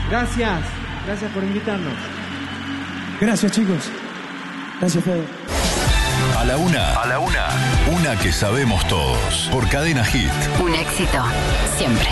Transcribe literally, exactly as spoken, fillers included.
Gracias, gracias por invitarnos. Gracias, chicos. Gracias, Fede. A la una, a la una, una que sabemos todos. Por Cadena Hit. Un éxito siempre.